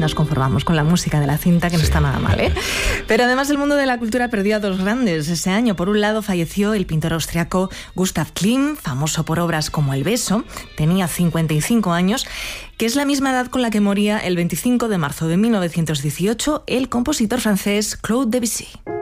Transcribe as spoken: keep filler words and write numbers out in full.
nos conformamos con la música de la cinta, que no sí. está nada mal, ¿eh? Pero además el mundo de la cultura perdió a dos grandes ese año. Por un lado falleció el pintor austriaco Gustav Klimt, famoso por obras como El beso, tenía cincuenta y cinco años, que es la misma edad con la que moría el veinticinco de marzo de mil novecientos dieciocho el compositor francés Claude Debussy.